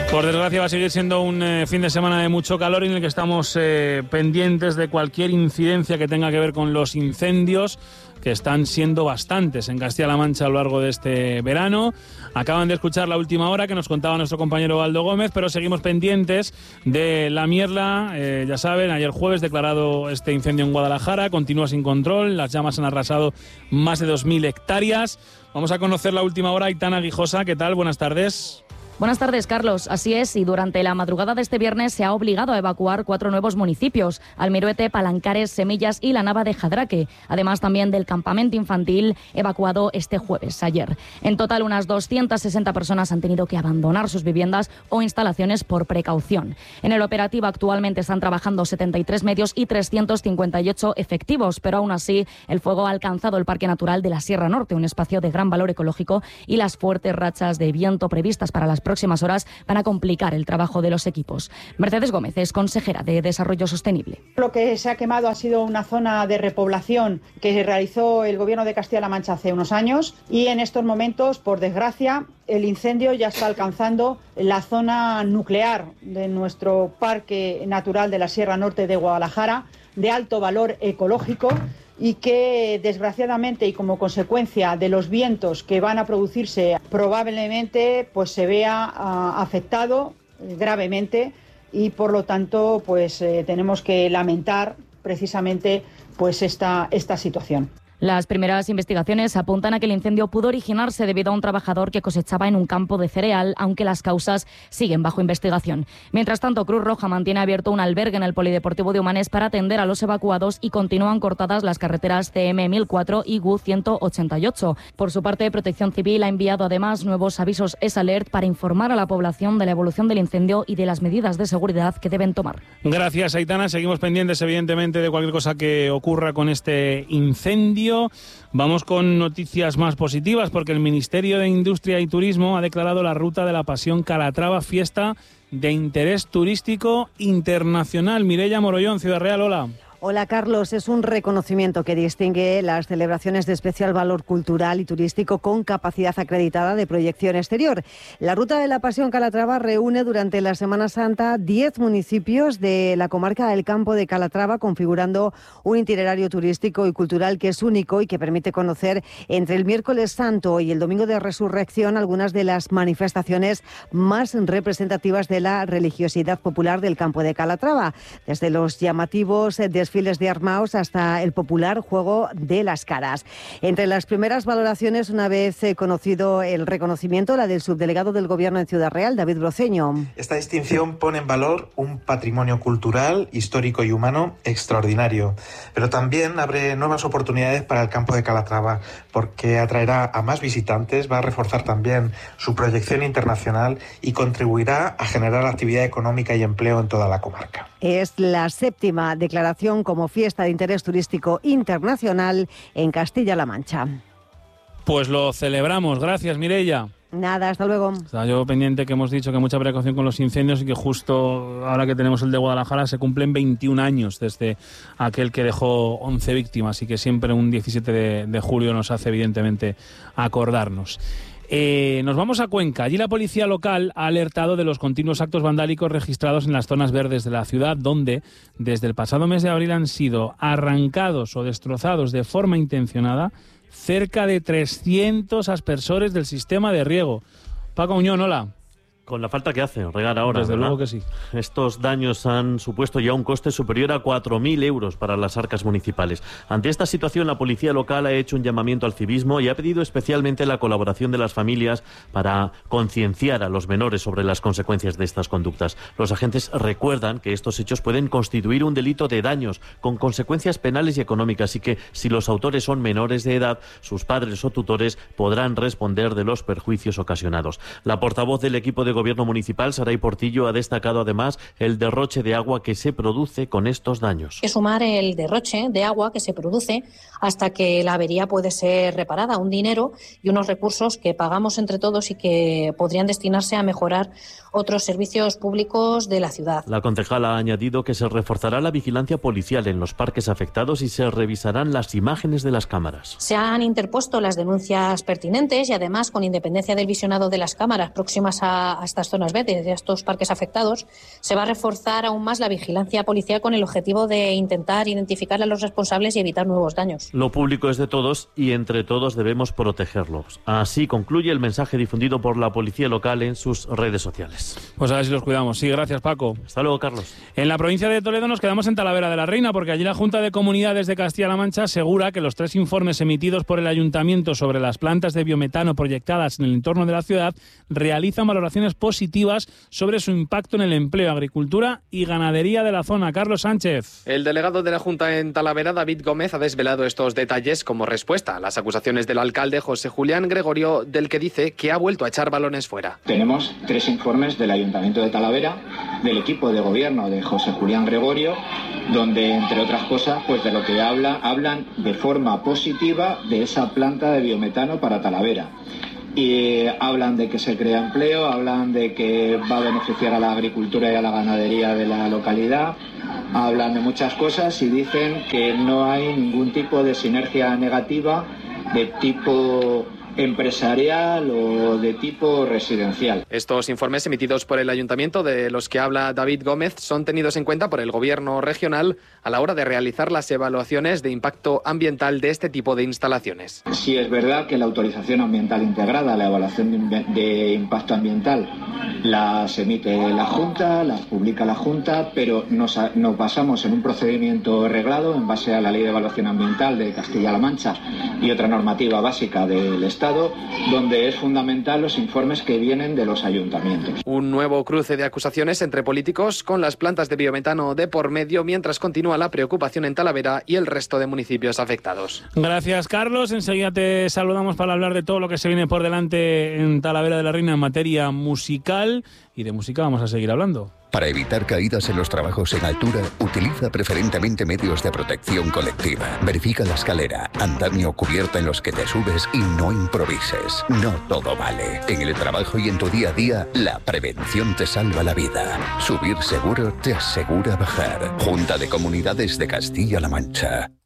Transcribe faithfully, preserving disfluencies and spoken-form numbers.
Por desgracia va a seguir siendo un eh, fin de semana de mucho calor en el que estamos eh, pendientes de cualquier incidencia que tenga que ver con los incendios, que están siendo bastantes en Castilla-La Mancha a lo largo de este verano. Acaban de escuchar la última hora que nos contaba nuestro compañero Baldo Gómez, pero seguimos pendientes de la Mierla. Eh, ya saben, ayer jueves declarado este incendio en Guadalajara, continúa sin control, las llamas han arrasado más de dos mil hectáreas. Vamos a conocer la última hora. Aitana Guijosa, ¿qué tal? Buenas tardes. Buenas tardes, Carlos. Así es, y durante la madrugada de este viernes se ha obligado a evacuar cuatro nuevos municipios: Almiruete, Palancares, Semillas y la Nava de Jadraque, además también del campamento infantil evacuado este jueves, ayer. En total, unas doscientas sesenta personas han tenido que abandonar sus viviendas o instalaciones por precaución. En el operativo actualmente están trabajando setenta y tres medios y trescientos cincuenta y ocho efectivos, pero aún así el fuego ha alcanzado el Parque Natural de la Sierra Norte, un espacio de gran valor ecológico, y las fuertes rachas de viento previstas para las próximas horas van a complicar el trabajo de los equipos. Mercedes Gómez es consejera de Desarrollo Sostenible. Lo que se ha quemado ha sido una zona de repoblación que realizó el Gobierno de Castilla-La Mancha hace unos años, y en estos momentos, por desgracia, el incendio ya está alcanzando la zona nuclear de nuestro Parque Natural de la Sierra Norte de Guadalajara, de alto valor ecológico, y que desgraciadamente y como consecuencia de los vientos que van a producirse probablemente pues se vea uh, afectado eh, gravemente, y por lo tanto pues eh, tenemos que lamentar precisamente pues esta, esta situación. Las primeras investigaciones apuntan a que el incendio pudo originarse debido a un trabajador que cosechaba en un campo de cereal, aunque las causas siguen bajo investigación. Mientras tanto, Cruz Roja mantiene abierto un albergue en el Polideportivo de Humanes para atender a los evacuados, y continúan cortadas las carreteras C M mil cuatro y G U ciento ochenta y ocho. Por su parte, Protección Civil ha enviado además nuevos avisos S-Alert para informar a la población de la evolución del incendio y de las medidas de seguridad que deben tomar. Gracias, Aitana. Seguimos pendientes, evidentemente, de cualquier cosa que ocurra con este incendio. Vamos con noticias más positivas, porque el Ministerio de Industria y Turismo ha declarado la Ruta de la Pasión Calatrava fiesta de interés turístico internacional. Mireia Morollón, Ciudad Real, hola. Hola, Carlos. Es un reconocimiento que distingue las celebraciones de especial valor cultural y turístico con capacidad acreditada de proyección exterior. La Ruta de la Pasión Calatrava reúne durante la Semana Santa diez municipios de la comarca del Campo de Calatrava, configurando un itinerario turístico y cultural que es único y que permite conocer entre el miércoles santo y el domingo de resurrección algunas de las manifestaciones más representativas de la religiosidad popular del Campo de Calatrava, desde los llamativos desfiles desfiles de armaos hasta el popular juego de las caras. Entre las primeras valoraciones, una vez eh, conocido el reconocimiento, la del subdelegado del Gobierno en Ciudad Real, David Broceño. Esta distinción pone en valor un patrimonio cultural, histórico y humano extraordinario, pero también abre nuevas oportunidades para el Campo de Calatrava, porque atraerá a más visitantes, va a reforzar también su proyección internacional y contribuirá a generar actividad económica y empleo en toda la comarca. Es la séptima declaración como fiesta de interés turístico internacional en Castilla-La Mancha. Pues lo celebramos. Gracias, Mireia. Nada, hasta luego. Está yo pendiente, que hemos dicho que mucha precaución con los incendios, y que justo ahora que tenemos el de Guadalajara se cumplen veintiún años desde aquel que dejó once víctimas, y que siempre un diecisiete de, de julio nos hace evidentemente acordarnos. Eh, nos vamos a Cuenca. Allí la policía local ha alertado de los continuos actos vandálicos registrados en las zonas verdes de la ciudad, donde desde el pasado mes de abril han sido arrancados o destrozados de forma intencionada cerca de trescientos aspersores del sistema de riego. Paco Muñón, hola. Con la falta que hace regar ahora, Desde ¿verdad? luego que sí. Estos daños han supuesto ya un coste superior a cuatro mil euros para las arcas municipales. Ante esta situación, la policía local ha hecho un llamamiento al civismo y ha pedido especialmente la colaboración de las familias para concienciar a los menores sobre las consecuencias de estas conductas. Los agentes recuerdan que estos hechos pueden constituir un delito de daños con consecuencias penales y económicas, y que si los autores son menores de edad, sus padres o tutores podrán responder de los perjuicios ocasionados. La portavoz del equipo de Gobierno municipal, Saray Portillo, ha destacado además el derroche de agua que se produce con estos daños. Hay que sumar el derroche de agua que se produce hasta que la avería puede ser reparada, un dinero y unos recursos que pagamos entre todos y que podrían destinarse a mejorar otros servicios públicos de la ciudad. La concejala ha añadido que se reforzará la vigilancia policial en los parques afectados y se revisarán las imágenes de las cámaras. Se han interpuesto las denuncias pertinentes y además, con independencia del visionado de las cámaras próximas a, a estas zonas verdes y a estos parques afectados, se va a reforzar aún más la vigilancia policial con el objetivo de intentar identificar a los responsables y evitar nuevos daños. Lo público es de todos y entre todos debemos protegerlos. Así concluye el mensaje difundido por la policía local en sus redes sociales. Pues a ver si los cuidamos. Sí, gracias, Paco. Hasta luego, Carlos. En la provincia de Toledo nos quedamos en Talavera de la Reina, porque allí la Junta de Comunidades de Castilla-La Mancha asegura que los tres informes emitidos por el Ayuntamiento sobre las plantas de biometano proyectadas en el entorno de la ciudad realizan valoraciones positivas sobre su impacto en el empleo, agricultura y ganadería de la zona. Carlos Sánchez. El delegado de la Junta en Talavera, David Gómez, ha desvelado estos detalles como respuesta a las acusaciones del alcalde José Julián Gregorio, del que dice que ha vuelto a echar balones fuera. Tenemos tres informes del Ayuntamiento de Talavera, del equipo de gobierno de José Julián Gregorio, donde, entre otras cosas, pues de lo que habla, hablan de forma positiva de esa planta de biometano para Talavera. Y hablan de que se crea empleo, hablan de que va a beneficiar a la agricultura y a la ganadería de la localidad, hablan de muchas cosas y dicen que no hay ningún tipo de sinergia negativa de tipo empresarial o de tipo residencial. Estos informes emitidos por el Ayuntamiento, de los que habla David Gómez, son tenidos en cuenta por el Gobierno regional a la hora de realizar las evaluaciones de impacto ambiental de este tipo de instalaciones. Sí, es verdad que la autorización ambiental integrada, la evaluación de, de impacto ambiental, las emite la Junta, las publica la Junta, pero nos, nos basamos en un procedimiento reglado en base a la Ley de Evaluación Ambiental de Castilla-La Mancha y otra normativa básica del Estado, donde es fundamental los informes que vienen de los ayuntamientos. Un nuevo cruce de acusaciones entre políticos con las plantas de biometano de por medio, mientras continúa la preocupación en Talavera y el resto de municipios afectados. Gracias, Carlos. Enseguida te saludamos para hablar de todo lo que se viene por delante en Talavera de la Reina en materia musical, y de música vamos a seguir hablando. Para evitar caídas en los trabajos en altura, utiliza preferentemente medios de protección colectiva. Verifica la escalera, andamio o cubierta en los que te subes y no improvises. No todo vale. En el trabajo y en tu día a día, la prevención te salva la vida. Subir seguro te asegura bajar. Junta de Comunidades de Castilla-La Mancha.